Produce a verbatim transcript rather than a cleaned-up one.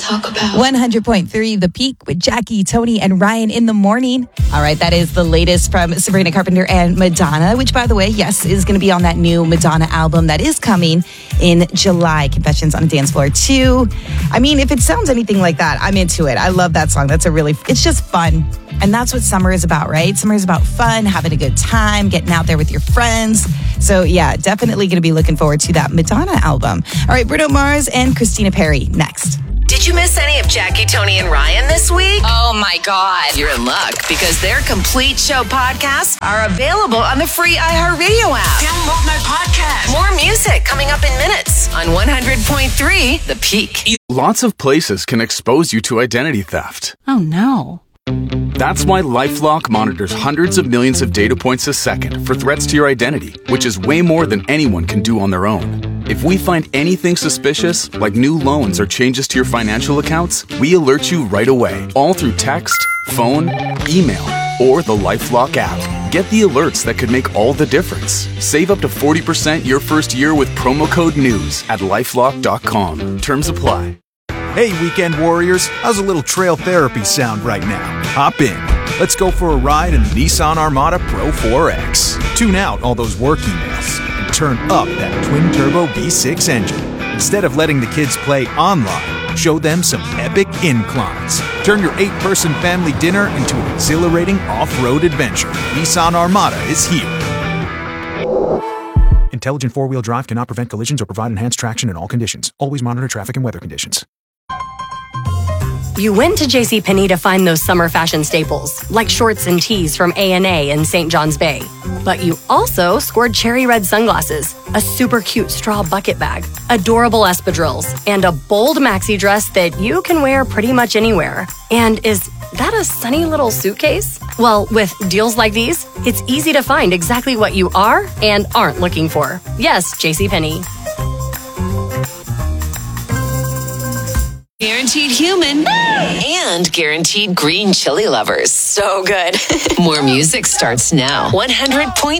talk about. one hundred point three The Peak with Jackie, Tony, and Ryan in the morning. All right, that is the latest from Sabrina Carpenter and Madonna, which, by the way, yes, is going to be on that new Madonna album that is coming in July. Confessions on a Dance Floor two. I mean, if it sounds anything like that, I'm into it. I love that song. That's a really, it's just fun. And that's what summer is about, right? Summer is about fun, having a good time, getting out there with your friends. So yeah, definitely going to be looking forward to that Madonna album. All right, Bruno Mars and Christina Perri next. Did you miss any of Jackie, Tony, and Ryan this week? Oh my God. You're in luck because their complete show podcasts are available on the free iHeartRadio app. Download my podcast. More music coming up in minutes on one hundred point three The Peak. Lots of places can expose you to identity theft. Oh no. That's why LifeLock monitors hundreds of millions of data points a second for threats to your identity, which is way more than anyone can do on their own. If we find anything suspicious, like new loans or changes to your financial accounts, we alert you right away, all through text, phone, email, or the LifeLock app. Get the alerts that could make all the difference. Save up to forty percent your first year with promo code NEWS at lifelock dot com. Terms apply. Hey, weekend warriors, how's a little trail therapy sound right now? Hop in. Let's go for a ride in the Nissan Armada Pro four X. Tune out all those work emails and turn up that twin-turbo V six engine. Instead of letting the kids play online, show them some epic inclines. Turn your eight-person family dinner into an exhilarating off-road adventure. Nissan Armada is here. Intelligent four-wheel drive cannot prevent collisions or provide enhanced traction in all conditions. Always monitor traffic and weather conditions. You went to JCPenney to find those summer fashion staples, like shorts and tees from A and A in Saint John's Bay. But you also scored cherry red sunglasses, a super cute straw bucket bag, adorable espadrilles, and a bold maxi dress that you can wear pretty much anywhere. And is that a sunny little suitcase? Well, with deals like these, it's easy to find exactly what you are and aren't looking for. Yes, JCPenney. Guaranteed human and guaranteed green chili lovers. So good. More music starts now. one hundred point